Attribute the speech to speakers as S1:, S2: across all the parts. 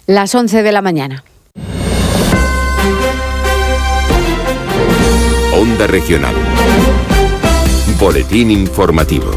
S1: las 11 de la mañana.
S2: Onda Regional. Boletín informativo.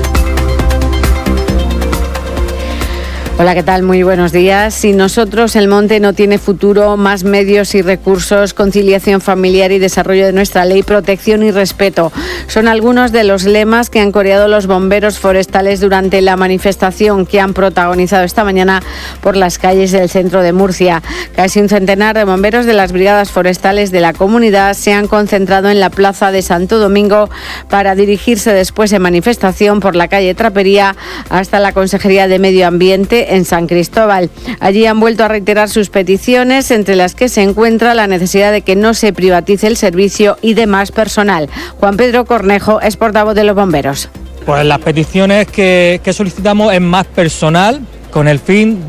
S1: Hola, ¿qué tal? Muy buenos días. Si nosotros, el monte, no tiene futuro, más medios y recursos, conciliación familiar y desarrollo de nuestra ley, protección y respeto. Son algunos de los lemas que han coreado los bomberos forestales durante la manifestación que han protagonizado esta mañana por las calles del centro de Murcia. Casi un centenar de bomberos de las brigadas forestales de la comunidad se han concentrado en la plaza de Santo Domingo para dirigirse después en manifestación por la calle Trapería hasta la Consejería de Medio Ambiente en San Cristóbal. Allí han vuelto a reiterar sus peticiones, entre las que se encuentra la necesidad de que no se privatice el servicio y de más personal. Juan Pedro Cornejo es portavoz de los bomberos.
S3: Pues las peticiones que solicitamos es más personal, con el fin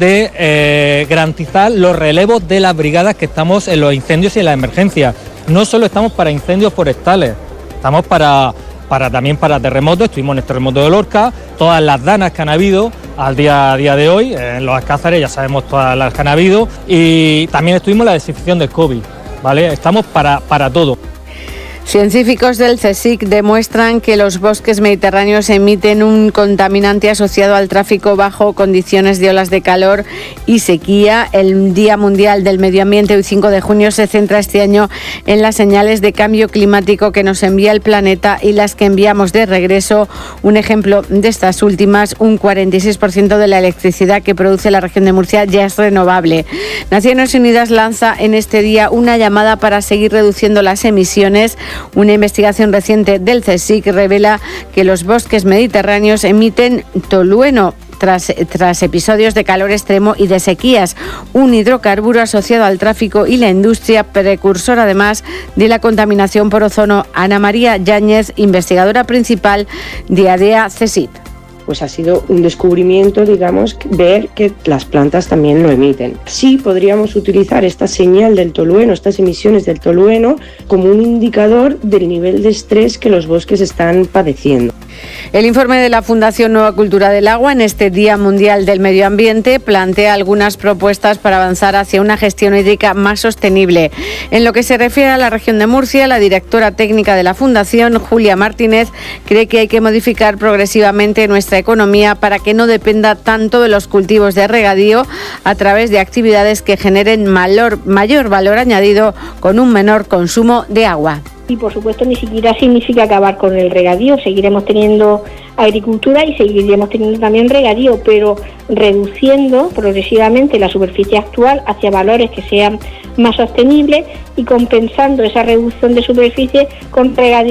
S3: de garantizar los relevos de las brigadas que estamos en los incendios y en las emergencias. No solo estamos para incendios forestales, estamos también para terremotos. Estuvimos en el terremoto de Lorca, todas las danas que han habido a día de hoy, en los Alcázares ya sabemos todas las que han habido, y también estuvimos en la desinfección del COVID, ¿vale? Estamos para todo.
S1: Científicos del CSIC demuestran que los bosques mediterráneos emiten un contaminante asociado al tráfico bajo condiciones de olas de calor y sequía. El Día Mundial del Medio Ambiente, el 5 de junio, se centra este año en las señales de cambio climático que nos envía el planeta y las que enviamos de regreso. Un ejemplo de estas últimas: un 46% de la electricidad que produce la región de Murcia ya es renovable. Naciones Unidas lanza en este día una llamada para seguir reduciendo las emisiones. Una investigación reciente del CSIC revela que los bosques mediterráneos emiten tolueno tras episodios de calor extremo y de sequías, un hidrocarburo asociado al tráfico y la industria, precursor además de la contaminación por ozono. Ana María Yáñez, investigadora principal de ADEA CSIC.
S4: Pues ha sido un descubrimiento, digamos, ver que las plantas también lo emiten. Sí podríamos utilizar esta señal del tolueno, estas emisiones del tolueno, como un indicador del nivel de estrés que los bosques están padeciendo.
S1: El informe de la Fundación Nueva Cultura del Agua en este Día Mundial del Medio Ambiente plantea algunas propuestas para avanzar hacia una gestión hídrica más sostenible. En lo que se refiere a la región de Murcia, la directora técnica de la Fundación, Julia Martínez, cree que hay que modificar progresivamente nuestra economía para que no dependa tanto de los cultivos de regadío, a través de actividades que generen mayor valor añadido con un menor consumo de agua.
S5: Y por supuesto ni siquiera significa acabar con el regadío, seguiremos teniendo agricultura y seguiremos teniendo también regadío, pero reduciendo progresivamente la superficie actual hacia valores que sean más sostenibles y compensando esa reducción de superficie con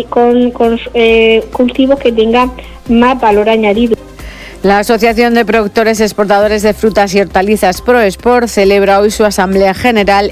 S5: cultivos que tengan más valor añadido.
S1: La Asociación de Productores Exportadores de Frutas y Hortalizas ProExport celebra hoy su Asamblea General